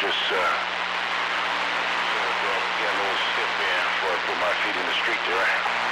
just getting a little stiff, yeah, before I put my feet in the street there.